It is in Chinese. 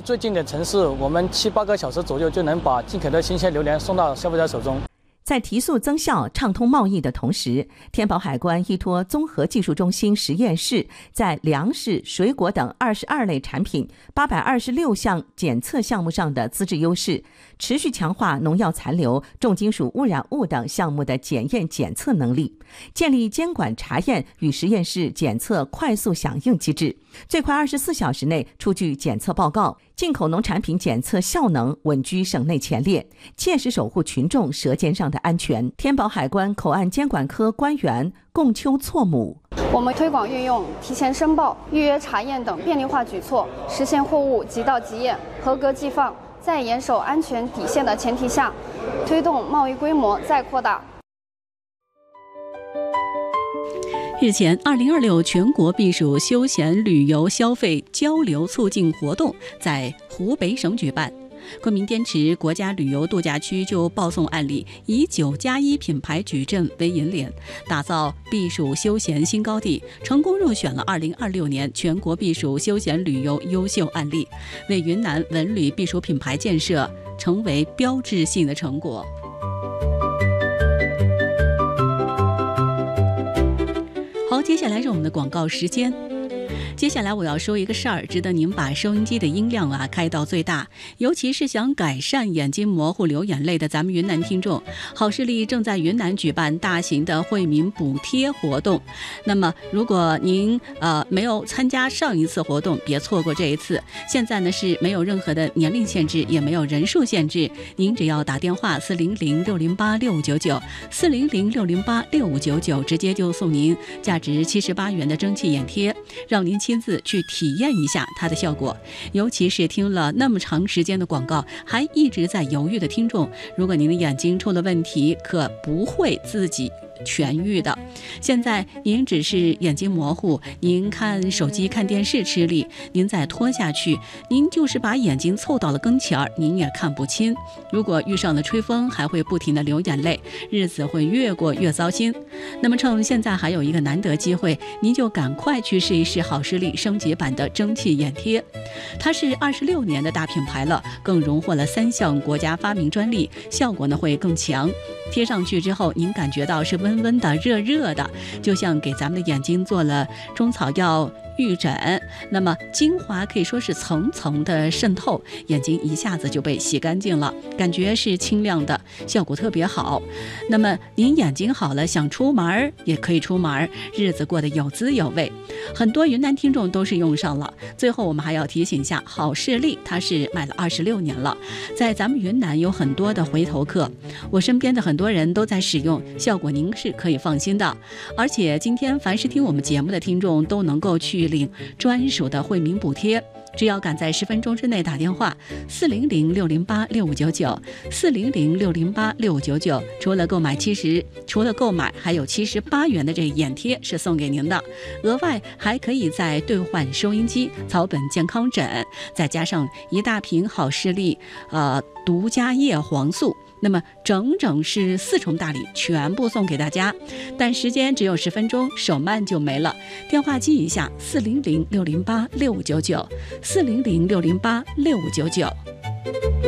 最近的城市，我们7、8个小时左右就能把进口的新鲜榴莲送到消费者手中。 在提速增效、畅通贸易的同时，天宝海关依托综合技术中心实验室，在粮食、水果等22类产品826项检测项目上的资质优势，持续强化农药残留、重金属污染物等项目的检验检测能力，建立监管查验与实验室检测快速响应机制，最快24小时内出具检测报告。进口农产品检测效能稳居省内前列，切实守护群众舌尖上的安全。天宝海关口岸监管科官员贡秋错母： 我们推广运用提前申报、预约查验等便利化举措，实现货物即到即验、合格寄放，在严守安全底线的前提下，推动贸易规模再扩大。 日前，2026全国避暑休闲旅游消费交流促进活动在湖北省举办。昆明滇池国家旅游度假区就报送案例，以9+1品牌矩阵为引领，打造避暑休闲新高地，成功入选了2026年全国避暑休闲旅游优秀案例，为云南文旅避暑品牌建设成为标志性的成果。好，接下来是我们的广告时间。接下来我要说一个事儿，值得您把收音机的音量开到最大，尤其是想改善眼睛模糊流眼泪的咱们云南听众。好视力正在云南举办大型的惠民补贴活动，那么如果您没有参加上一次活动，别错过这一次。现在呢是没有任何的年龄限制，也没有人数限制，您只要打电话400-608-6599，400-608-6599，直接就送您价值78元的蒸汽眼贴，让您亲自去体验一下它的效果。尤其是听了那么长时间的广告还一直在犹豫的听众，如果您的眼睛出了问题，可不会自己痊愈的。现在您只是眼睛模糊，您看手机看电视吃力，您再拖下去，您就是把眼睛凑到了跟前儿，您也看不清。如果遇上了吹风，还会不停的流眼泪，日子会越过越糟心。那么趁现在还有一个难得机会，您就赶快去试一试好视力升级版的蒸汽眼贴。它是26年的大品牌了，更荣获了3项国家发明专利，效果呢会更强。贴上去之后，您感觉到是温温的、热热的，就像给咱们的眼睛做了中草药预诊，那么精华可以说是层层的渗透，眼睛一下子就被洗干净了，感觉是清亮的，效果特别好。那么您眼睛好了，想出门也可以出门，日子过得有滋有味。很多云南听众都是用上了。最后我们还要提醒一下，好视力它是卖了26年了，在咱们云南有很多的回头客，我身边的很多人都在使用，效果您是可以放心的。而且今天凡是听我们节目的听众都能够去领专属的惠民补贴，只要赶在10分钟之内打电话400-608-6599 400-608-6599，除了购买还有78元的这个眼贴是送给您的，额外还可以再兑换收音机、草本健康枕，再加上一大瓶好视力独家叶黄素，那么整整是4重大礼全部送给大家，但时间只有10分钟，手慢就没了。电话记一下400-608-6599 400-608-6599。